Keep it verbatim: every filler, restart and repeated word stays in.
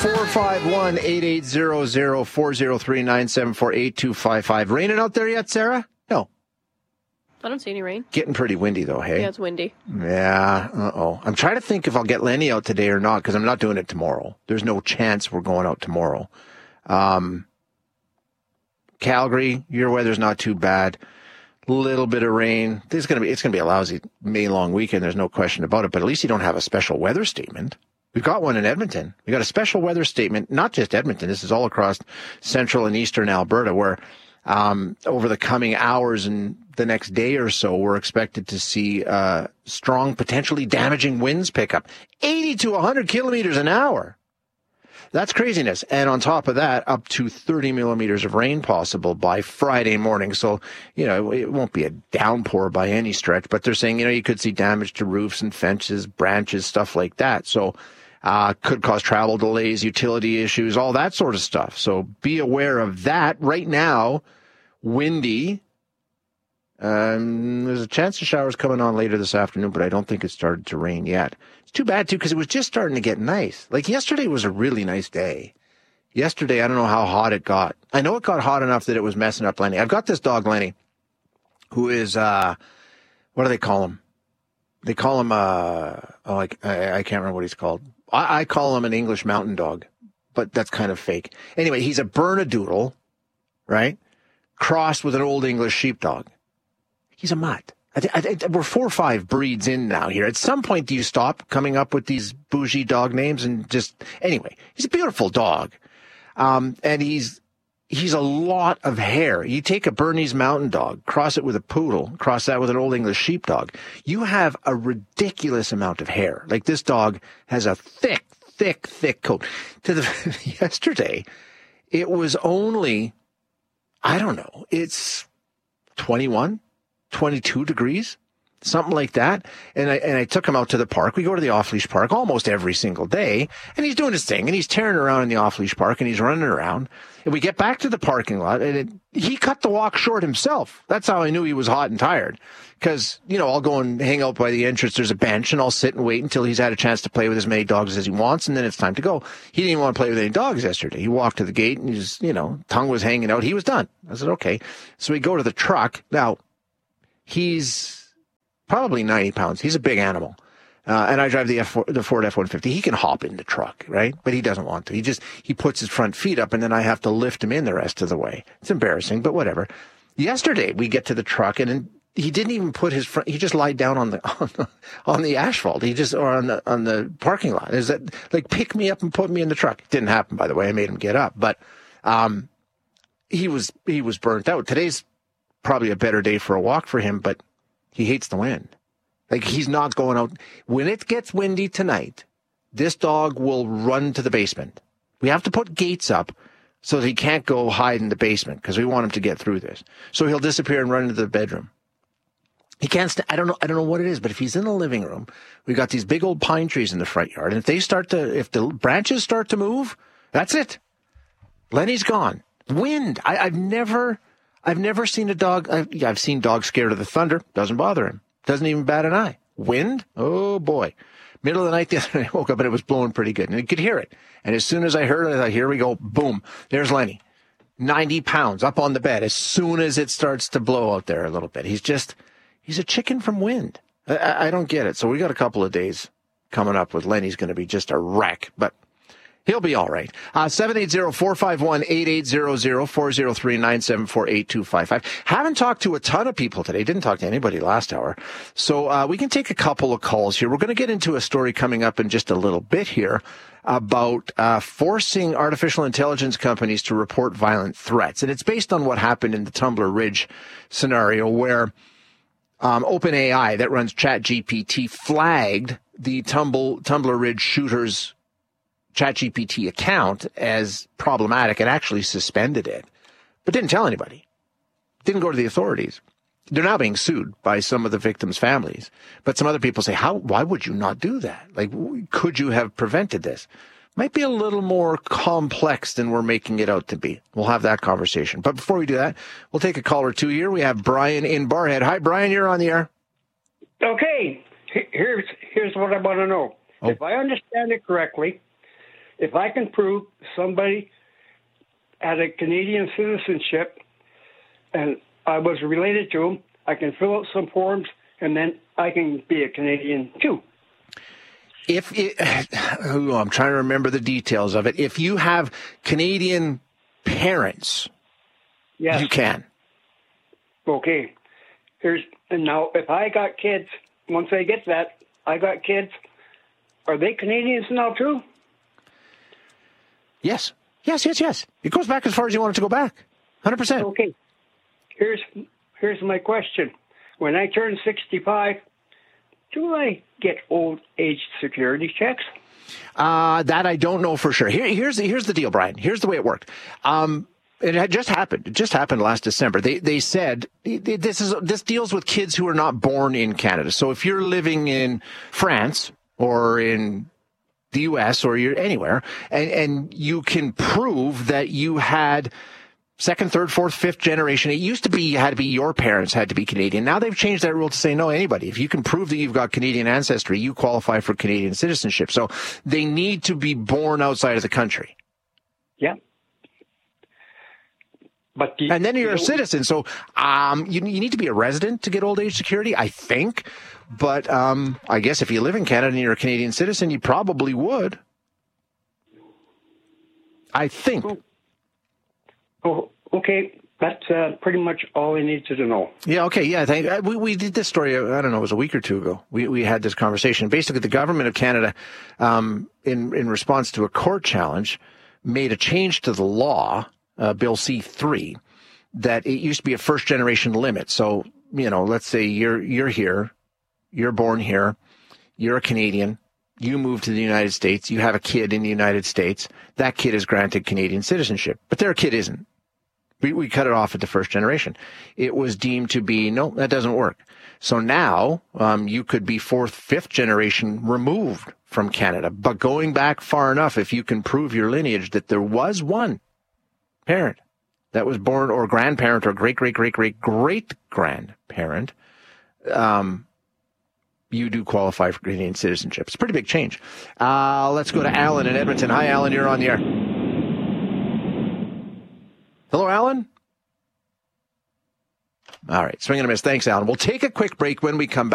four five one, eight eight zero zero, four zero three, nine seven four, eight two five five. Raining out there yet, Sarah? No. I don't see any rain. Getting pretty windy, though, hey? Yeah, it's windy. Yeah, uh-oh. I'm trying to think if I'll get Lenny out today or not, because I'm not doing it tomorrow. There's no chance we're going out tomorrow. Um, Calgary, your weather's not too bad. Little bit of rain. There's gonna be it's gonna be a lousy May long weekend. There's no question about it. But at least you don't have a special weather statement. We've got one in Edmonton. We got a special weather statement. Not just Edmonton. This is all across central and eastern Alberta, where um, over the coming hours and the next day or so, we're expected to see uh, strong, potentially damaging winds pick up, eighty to one hundred kilometers an hour. That's craziness. And on top of that, up to thirty millimeters of rain possible by Friday morning. So, you know, it won't be a downpour by any stretch, but they're saying, you know, you could see damage to roofs and fences, branches, stuff like that. So, uh, could cause travel delays, utility issues, all that sort of stuff. So be aware of that. Right now, windy. Um, there's a chance of showers coming on later this afternoon, but I don't think it started to rain yet. It's too bad, too, because it was just starting to get nice. Like, yesterday was a really nice day. Yesterday, I don't know how hot it got. I know it got hot enough that it was messing up Lenny. I've got this dog, Lenny, who is, uh, what do they call him? They call him, uh, oh, I, I, I can't remember what he's called. I, I call him an English mountain dog, but that's kind of fake. Anyway, he's a Bernedoodle, right? Crossed with an old English sheepdog. He's a mutt. I th- I th- we're four or five breeds in now here. At some point, do you stop coming up with these bougie dog names and just, anyway, he's a beautiful dog. Um, and he's, he's a lot of hair. You take a Bernese mountain dog, cross it with a poodle, cross that with an old English sheepdog. You have a ridiculous amount of hair. Like, this dog has a thick, thick, thick coat. To the, yesterday, it was only, I don't know, it's twenty-one, twenty-two degrees, something like that. And I, and I took him out to the park. We go to the off-leash park almost every single day. And he's doing his thing. And he's tearing around in the off-leash park. And he's running around. And we get back to the parking lot. And it, he cut the walk short himself. That's how I knew he was hot and tired. Because, you know, I'll go and hang out by the entrance. There's a bench. And I'll sit and wait until he's had a chance to play with as many dogs as he wants. And then it's time to go. He didn't even want to play with any dogs yesterday. He walked to the gate. And he's, you know, tongue was hanging out. He was done. I said, okay. So we go to the truck. Now, he's probably ninety pounds. He's a big animal. Uh, and I drive the F four, the Ford F one fifty. He can hop in the truck, right? But he doesn't want to. He just, he puts his front feet up and then I have to lift him in the rest of the way. It's embarrassing, but whatever. Yesterday we get to the truck and he didn't even put his front, he just lied down on the, on the, on the asphalt. He just, or on the, on the parking lot. Is that like, pick me up and put me in the truck? It didn't happen, by the way. I made him get up, but, um, he was, he was burnt out. Today's probably a better day for a walk for him, but he hates the wind. Like, he's not going out. When it gets windy tonight, this dog will run to the basement. We have to put gates up so that he can't go hide in the basement because we want him to get through this. So he'll disappear and run into the bedroom. He can't st- I don't know. I don't know what it is, but if he's in the living room, we've got these big old pine trees in the front yard. And if they start to, if the branches start to move, that's it. Lenny's gone. Wind. I, I've never, I've never seen a dog. I've, I've seen dogs scared of the thunder. Doesn't bother him. Doesn't even bat an eye. Wind? Oh, boy. Middle of the night the other night, I woke up and it was blowing pretty good. And you could hear it. And as soon as I heard it, I thought, here we go. Boom. There's Lenny. ninety pounds up on the bed as soon as it starts to blow out there a little bit. He's just, he's a chicken from wind. I, I don't get it. So we got a couple of days coming up with Lenny's going to be just a wreck. But he'll be all right. Uh, seven eight zero, four five one, eight eight zero zero, four zero three, nine seven four, eight two five five. Haven't talked to a ton of people today. Didn't talk to anybody last hour. So uh, we can take a couple of calls here. We're going to get into a story coming up in just a little bit here about uh, forcing artificial intelligence companies to report violent threats. And it's based on what happened in the Tumbler Ridge scenario where um, OpenAI that runs ChatGPT flagged the Tumble, Tumbler Ridge shooters ChatGPT account as problematic and actually suspended it, but didn't tell anybody. Didn't go to the authorities. They're now being sued by some of the victims' families. But some other people say, how, why would you not do that? Like, could you have prevented this? Might be a little more complex than we're making it out to be. We'll have that conversation. But before we do that, we'll take a call or two here. We have Brian in Barhead. Hi, Brian, you're on the air. Okay. Here's, here's what I want to know. Oh. If I understand it correctly, if I can prove somebody had a Canadian citizenship and I was related to him, I can fill out some forms and then I can be a Canadian too. If it, oh, I'm trying to remember the details of it. If you have Canadian parents, yes, you can. Okay. Here's and now if I got kids, once I get that, I got kids. Are they Canadians now too? Yes. Yes, yes, yes. It goes back as far as you want it to go back. one hundred percent. Okay. Here's here's my question. When I turn sixty-five, do I get old age security checks? Uh, that I don't know for sure. Here, here's, the, here's the deal, Brian. Here's the way it worked. Um, it had just happened. It just happened last December. They they said this is this deals with kids who are not born in Canada. So if you're living in France or in the U S or you're anywhere, and, and you can prove that you had second, third, fourth, fifth generation. It used to be you had to be your parents had to be Canadian. Now they've changed that rule to say no, anybody. If you can prove that you've got Canadian ancestry, you qualify for Canadian citizenship. So they need to be born outside of the country. Yeah. But the, and then you're a citizen. So um, you, you need to be a resident to get old age security, I think. But um, I guess if you live in Canada and you're a Canadian citizen, you probably would. I think. Oh, oh okay. That's uh, pretty much all I needed to know. Yeah, okay, yeah. Thank, we, we did this story, I don't know, it was a week or two ago. We we had this conversation. Basically, the government of Canada, um, in, in response to a court challenge, made a change to the law, uh, Bill C three, that it used to be a first-generation limit. So, you know, let's say you're you're here, you're born here, you're a Canadian, you move to the United States, you have a kid in the United States, that kid is granted Canadian citizenship, but their kid isn't. We, we cut it off at the first generation. It was deemed to be, no, that doesn't work. So now um, you could be fourth, fifth generation removed from Canada. But going back far enough, if you can prove your lineage that there was one parent that was born, or grandparent, or great, great, great, great, great grandparent, um, you do qualify for Canadian citizenship. It's a pretty big change. Uh, let's go to Alan in Edmonton. Hi, Alan. You're on the air. Hello, Alan? All right, swing and a miss. Thanks, Alan. We'll take a quick break when we come back.